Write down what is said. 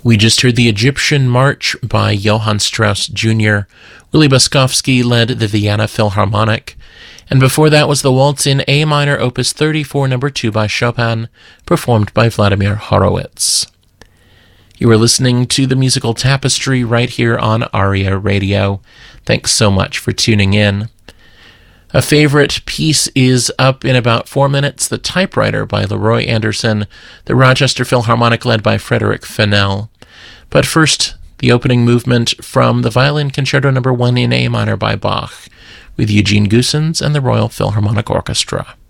We just heard the Egyptian March by Johann Strauss Jr. Willie Boskovsky led the Vienna Philharmonic. And before that was the Waltz in A minor, Opus 34, No. 2 by Chopin, performed by Vladimir Horowitz. You are listening to the Musical Tapestry right here on ARIA Radio. Thanks so much for tuning in. A favorite piece is up in about 4 minutes, The Typewriter by Leroy Anderson, the Rochester Philharmonic led by Frederick Fennell. But first, the opening movement from the Violin Concerto No. 1 in A minor by Bach, with Eugene Goossens and the Royal Philharmonic Orchestra.